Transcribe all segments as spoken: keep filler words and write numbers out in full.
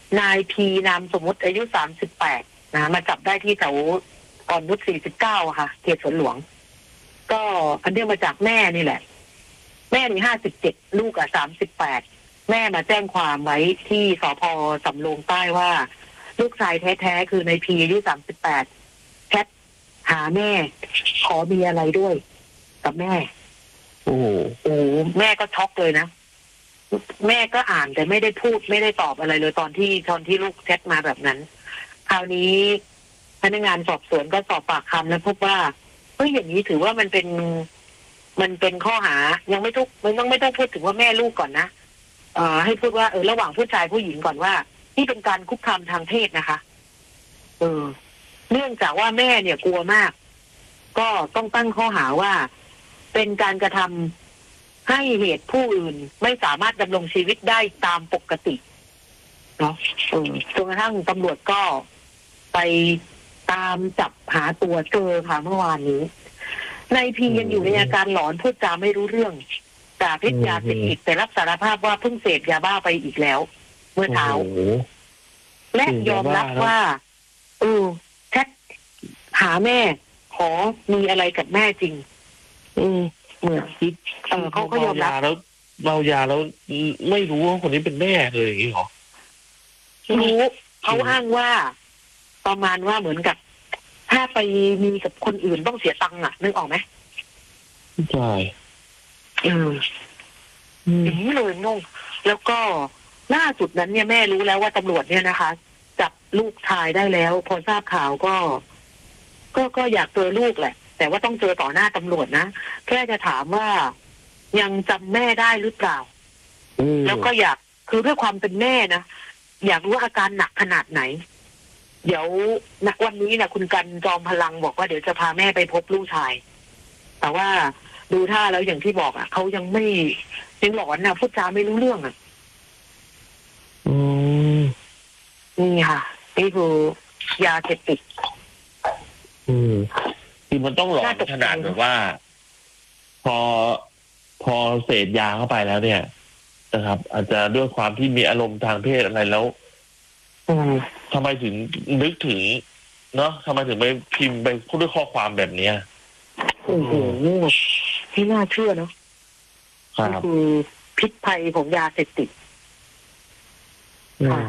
นายพีนามสมมติอายุสามสิบแปดนะมาจับได้ที่แถวอ่อนนุชสี่สิบเก้าค่ะเขตสวนหลวงก็อันเนื่องมาจากแม่นี่แหละแม่นี่ห้าสิบเจ็ดลูกอ่ะสามสิบแปดแม่มาแจ้งความไว้ที่สภ.สำโรงใต้ว่าลูกชายแท้ๆคือนายพีอายุสามสิบแปดแชทหาแม่ขอมีอะไรด้วยกับแม่โอ้โหแม่ก็ช็อกเลยนะแม่ก็อ่านแต่ไม่ได้พูดไม่ได้ตอบอะไรเลยตอนที่ตอนที่ลูกแชทมาแบบนั้นคราวนี้พนักงานสอบสวนก็สอบปากคำแล้วพบว่าเฮ้ยอย่างนี้ถือว่ามันเป็นมันเป็นข้อหายังไม่ทุกมันต้องไม่ต้องพูดถึงว่าแม่ลูกก่อนนะเอ่อให้พูดว่าเออระหว่างผู้ชายผู้หญิงก่อนว่านี่เป็นการคุกคามทางเพศนะคะเออเนื่องจากว่าแม่เนี่ยกลัวมากก็ต้องตั้งข้อหาว่าเป็นการกระทำให้เหตุผู้อื่นไม่สามารถดำรงชีวิตได้ตามปกติเนาะเออจนกระทั่งตำรวจก็ไปตามจับหาตัวเจอค่ะเมื่อวานนี้นายพียังอยู่ในอาการหลอนพูดจาไม่รู้เรื่องจากฤทธิ์ยาเสพติดแต่รับสารภาพว่าเพิ่งเสพยาบ้าไปอีกแล้วเมื่อเช้าและยอมรับว่าเออแชทหาแม่ขอมีอะไรกับแม่จริงอืมเหมือนคิดเออเขาก็ยอมรับแล้วเมายาแล้วไม่รู้ว่าคนนี้เป็นแม่เลยอย่างนี้หรอรู้เขาอ้างว่าประมาณว่าเหมือนกับถ้าไปมีกับคนอื่นต้องเสียตังค์อ่ะนึกออกไหมใช่อืมอย่างนี้เลยงงแล้วก็ล่าสุดนั้นเนี่ยแม่รู้แล้วว่าตำรวจเนี่ยนะคะจับลูกชายได้แล้วพอทราบข่าวก็ก็ก็อยากเจอลูกแหละแต่ว่าต้องเจอต่อหน้าตำรวจนะแค่จะถามว่ายังจำแม่ได้หรือเปล่าแล้วก็อยากคือด้วยความเป็นแม่นะอยากรู้ว่าอาการหนักขนาดไหนเดี๋ยวณวันนี้นะคุณกันจอมพลังบอกว่าเดี๋ยวจะพาแม่ไปพบลูกชายแต่ว่าดูท่าแล้วอย่างที่บอกอ่ะเขายังไม่ยังหลอนนะพูดจาไม่รู้เรื่องอ่ะอืมนี่ค่ะนี่คือยาเสพติดอืมคือมันต้องหลอนขนาดแบบว่าพอพอเสพยาเข้าไปแล้วเนี่ยนะครับอาจจะด้วยความที่มีอารมณ์ทางเพศอะไรแล้วทำไมถึงนึกถึงเนาะทำไมถึงไปพิมพ์ไปพูดด้วยข้อความแบบเนี้ยโอ้โหที่น่าเชื่อเนาะคือพิษภัยของยาเสพติดค่ะ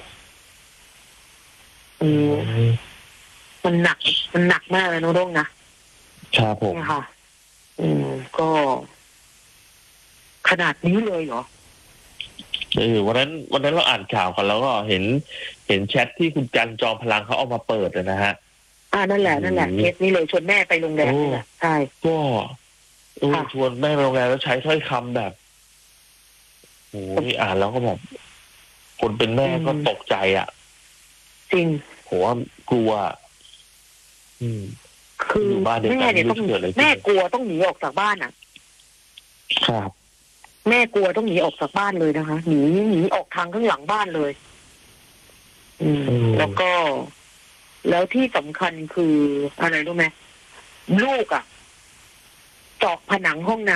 อืมมันหนักมันหนักมากเลยน้องร่งนะครับผมค่ะอืมก็ขนาดนี้เลยเหรอเออวันนั้นวันนั้นเราอ่านข่าวกันแล้วก็เห็นเห็นแชทที่คุณกันจอมพลังเขาเอามาเปิดนะฮะอ่านั่นแหละนั่นแหละเคสนี้เลยชวนแม่ไปโรงแรมนี่แหละใช่ก็ชวนแม่ไปโรงแรมแล้วใช้ถ้อยคำแบบโอ้ยอ่านแล้วก็แบบคนเป็นแม่ก็ตกใจอ่ะจริงผมว่ากลัวอืมคือแม่เนี่ยต้องแม่กลัวต้องหนีออกจากบ้านอ่ะครับแม่กลัวต้องหนีออกจากบ้านเลยนะคะหนีหนีออกทางข้างหลังบ้านเลยอืมแล้วก็แล้วที่สำคัญคืออะไรรู้ไหมลูกอ่ะเจาะผนังห้องน้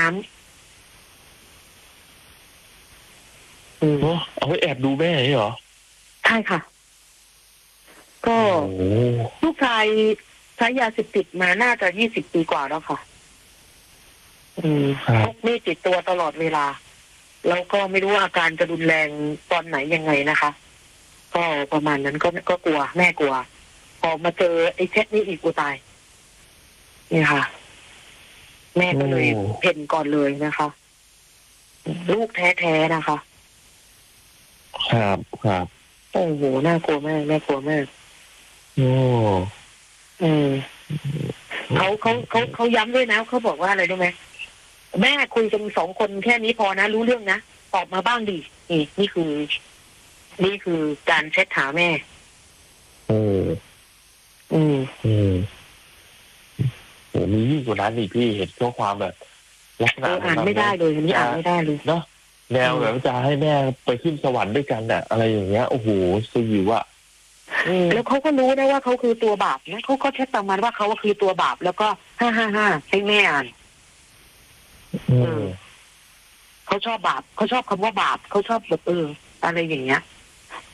ำอืมเอาไว้แอบดูแม่เหรอใช่ค่ะก็ลูกชายใช้ยาเสพติดมาน่าจะยี่สิบปีกว่าแล้วค่ะอืมพกมีดติดตัวตลอดเวลาแล้วก็ไม่รู้ว่าอาการจะรุนแรงตอนไหนยังไงนะคะก็ประมาณนั้นก็ก็กลัวแม่กลัวพอมาเจอไอ้แชทนี้อีกกูตายนี่ค่ะแม่ก็เลยเพ่นก่อนเลยนะคะลูกแท้ๆนะคะครับครับโอ้โหน่ากลัวมากน่ากลัวมากโอ้อืมเขาเขาเขาเขาย้ำด้วยนะเขาบอกว่าอะไรรู้ไหมแม่คุยกันสองคนแค่นี้พอนะรู้เรื่องนะตอบมาบ้างดินี่นี่คือนี่คือการแชทหาแม่อืมอืมอืมโอ้มียิ่งกว่านั้นอีกพี่เห็นข้อความแบบลักษณะอ่านไม่ได้เลยอันนี้อ่านไม่ได้เลยเนาะแนวแบบจะให้แม่ไปขึ้นสวรรค์ด้วยกันน่ะอะไรอย่างเงี้ยโอ้โหสยิวอ่ะแล้วเขาก็รู้นะว่าเขาคือตัวบาปนะเขาก็แชทประมาณว่าเขาคือตัวบาปแล้วก็ห้าห้าห้าให้แม่อ่านเขาชอบบาปเขาชอบคำว่าบาปเขาชอบแบบเอออะไรอย่างเงี้ย